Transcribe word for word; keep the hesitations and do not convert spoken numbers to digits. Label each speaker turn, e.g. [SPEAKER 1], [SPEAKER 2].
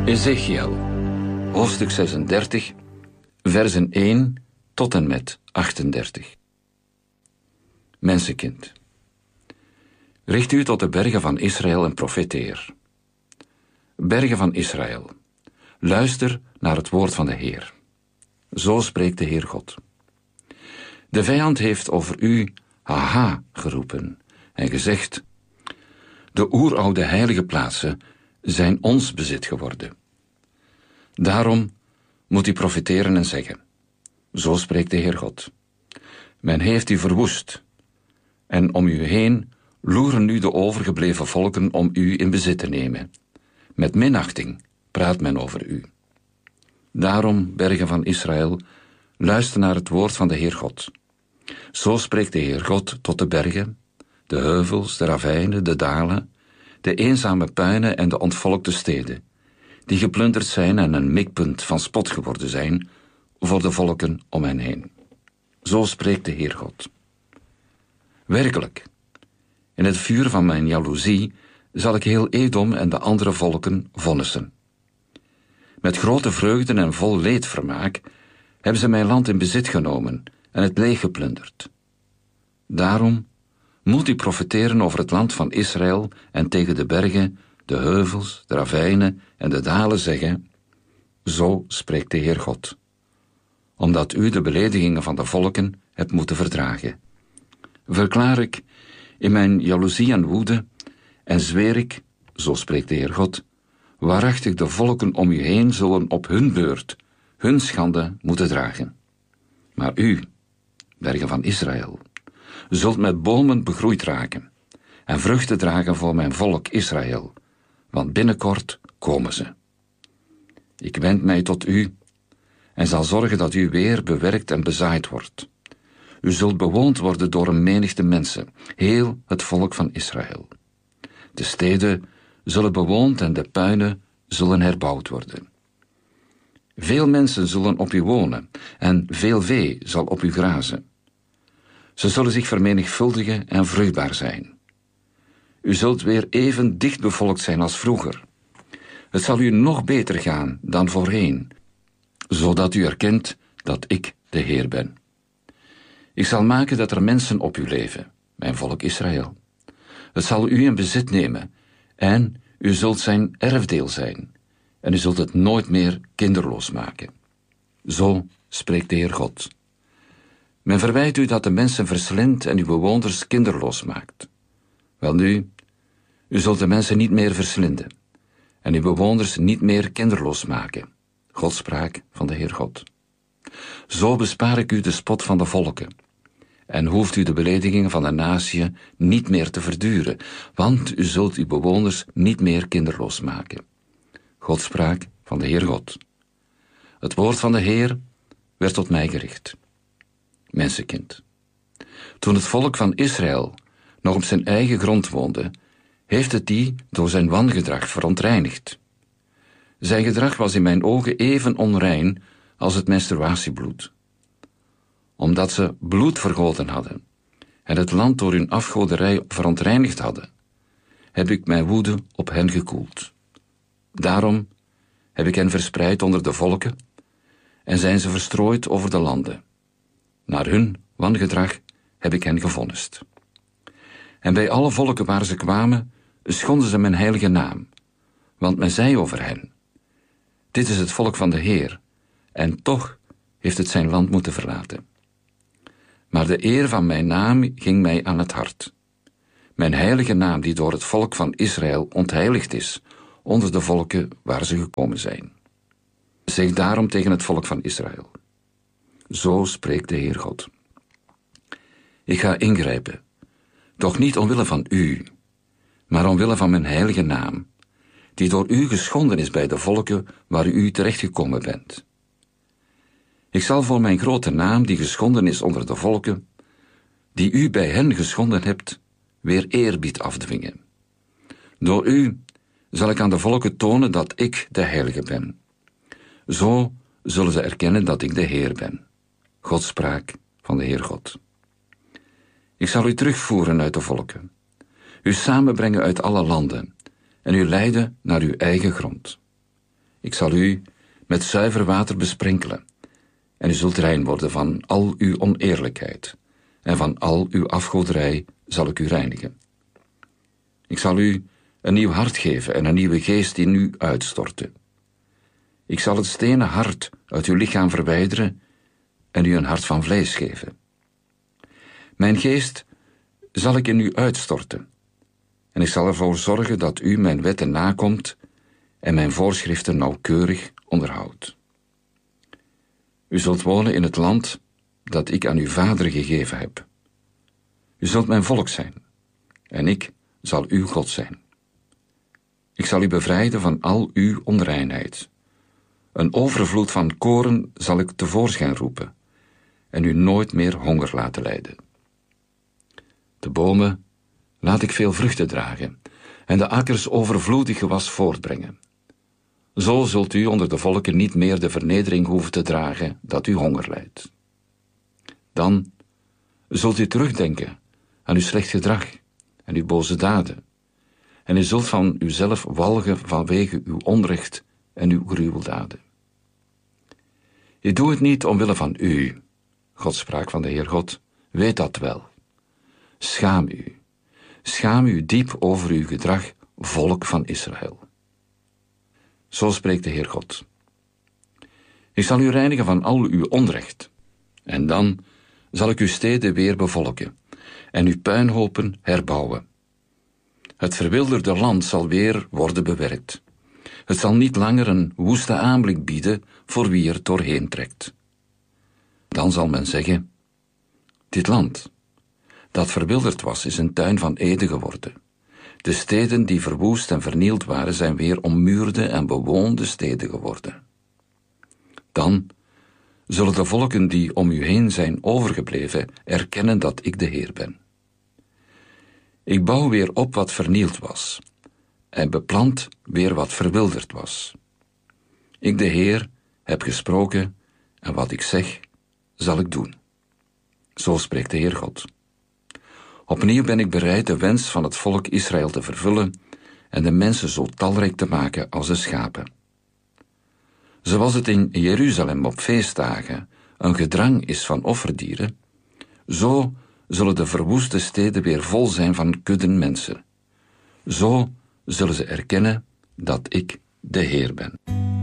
[SPEAKER 1] Ezechiel, hoofdstuk zesendertig, versen één tot en met achtendertig. Mensenkind, richt u tot de bergen van Israël en profeteer. Bergen van Israël, luister naar het woord van de Heer. Zo spreekt de Heer God. De vijand heeft over u haha geroepen en gezegd: de oeroude heilige plaatsen zijn ons bezit geworden. Daarom moet u profeteren en zeggen: zo spreekt de Heer God. Men heeft u verwoest, en om u heen loeren nu de overgebleven volken om u in bezit te nemen. Met minachting praat men over u. Daarom, bergen van Israël, luister naar het woord van de Heer God. Zo spreekt de Heer God tot de bergen, de heuvels, de ravijnen, de dalen, de eenzame puinen en de ontvolkte steden, die geplunderd zijn en een mikpunt van spot geworden zijn voor de volken om hen heen. Zo spreekt de Heer God. Werkelijk, in het vuur van mijn jaloezie zal ik heel Edom en de andere volken vonnissen. Met grote vreugden en vol leedvermaak hebben ze mijn land in bezit genomen en het leeggeplunderd. Daarom moet u profeteren over het land van Israël en tegen de bergen, de heuvels, de ravijnen en de dalen zeggen: zo spreekt de Heer God. Omdat u de beledigingen van de volken hebt moeten verdragen, verklaar ik in mijn jaloezie en woede en zweer ik, zo spreekt de Heer God, waarachtig de volken om u heen zullen op hun beurt hun schande moeten dragen. Maar u, bergen van Israël, zult met bomen begroeid raken en vruchten dragen voor mijn volk Israël, want binnenkort komen ze. Ik wend mij tot u en zal zorgen dat u weer bewerkt en bezaaid wordt. U zult bewoond worden door een menigte mensen, heel het volk van Israël. De steden zullen bewoond en de puinen zullen herbouwd worden. Veel mensen zullen op u wonen en veel vee zal op u grazen. Ze zullen zich vermenigvuldigen en vruchtbaar zijn. U zult weer even dicht bevolkt zijn als vroeger. Het zal u nog beter gaan dan voorheen, zodat u erkent dat ik de Heer ben. Ik zal maken dat er mensen op u leven, mijn volk Israël. Het zal u in bezit nemen en u zult zijn erfdeel zijn en u zult het nooit meer kinderloos maken. Zo spreekt de Heer God. Men verwijt u dat de mensen verslindt en uw bewoners kinderloos maakt. Welnu, u zult de mensen niet meer verslinden en uw bewoners niet meer kinderloos maken. Godspraak van de Heer God. Zo bespaar ik u de spot van de volken en hoeft u de beledigingen van de natie niet meer te verduren, want u zult uw bewoners niet meer kinderloos maken. Godspraak van de Heer God. Het woord van de Heer werd tot mij gericht. Mensenkind, toen het volk van Israël nog op zijn eigen grond woonde, heeft het die door zijn wangedrag verontreinigd. Zijn gedrag was in mijn ogen even onrein als het menstruatiebloed. Omdat ze bloed vergoten hadden en het land door hun afgoderij verontreinigd hadden, heb ik mijn woede op hen gekoeld. Daarom heb ik hen verspreid onder de volken en zijn ze verstrooid over de landen. Naar hun wangedrag heb ik hen gevonnist. En bij alle volken waar ze kwamen, schonden ze mijn heilige naam, want men zei over hen: dit is het volk van de Heer, en toch heeft het zijn land moeten verlaten. Maar de eer van mijn naam ging mij aan het hart. Mijn heilige naam die door het volk van Israël ontheiligd is, onder de volken waar ze gekomen zijn. Zeg daarom tegen het volk van Israël: zo spreekt de Heer God. Ik ga ingrijpen, doch niet omwille van u, maar omwille van mijn heilige naam, die door u geschonden is bij de volken waar u terechtgekomen bent. Ik zal voor mijn grote naam, die geschonden is onder de volken, die u bij hen geschonden hebt, weer eerbied afdwingen. Door u zal ik aan de volken tonen dat ik de heilige ben. Zo zullen ze erkennen dat ik de Heer ben. Godspraak van de Heer God. Ik zal u terugvoeren uit de volken, u samenbrengen uit alle landen en u leiden naar uw eigen grond. Ik zal u met zuiver water besprenkelen, en u zult rein worden van al uw oneerlijkheid, en van al uw afgoderij zal ik u reinigen. Ik zal u een nieuw hart geven en een nieuwe geest in u uitstorten. Ik zal het stenen hart uit uw lichaam verwijderen en u een hart van vlees geven. Mijn geest zal ik in u uitstorten, en ik zal ervoor zorgen dat u mijn wetten nakomt en mijn voorschriften nauwkeurig onderhoudt. U zult wonen in het land dat ik aan uw vader gegeven heb. U zult mijn volk zijn, en ik zal uw God zijn. Ik zal u bevrijden van al uw onreinheid. Een overvloed van koren zal ik tevoorschijn roepen, en u nooit meer honger laten lijden. De bomen laat ik veel vruchten dragen, en de akkers overvloedig gewas voortbrengen. Zo zult u onder de volken niet meer de vernedering hoeven te dragen dat u honger lijdt. Dan zult u terugdenken aan uw slecht gedrag en uw boze daden, en u zult van uzelf walgen vanwege uw onrecht en uw gruweldaden. Ik doe het niet omwille van u, God sprak van de Heer God, weet dat wel. Schaam u, schaam u diep over uw gedrag, volk van Israël. Zo spreekt de Heer God. Ik zal u reinigen van al uw onrecht, en dan zal ik uw steden weer bevolken, en uw puinhopen herbouwen. Het verwilderde land zal weer worden bewerkt. Het zal niet langer een woeste aanblik bieden voor wie er doorheen trekt. Dan zal men zeggen, dit land, dat verwilderd was, is een tuin van Eden geworden. De steden die verwoest en vernield waren, zijn weer ommuurde en bewoonde steden geworden. Dan zullen de volken die om u heen zijn overgebleven erkennen dat ik de Heer ben. Ik bouw weer op wat vernield was, en beplant weer wat verwilderd was. Ik, de Heer, heb gesproken, en wat ik zeg, zal ik doen. Zo spreekt de Heer God. Opnieuw ben ik bereid de wens van het volk Israël te vervullen en de mensen zo talrijk te maken als de schapen. Zoals het in Jeruzalem op feestdagen een gedrang is van offerdieren, zo zullen de verwoeste steden weer vol zijn van kudden mensen. Zo zullen ze erkennen dat ik de Heer ben.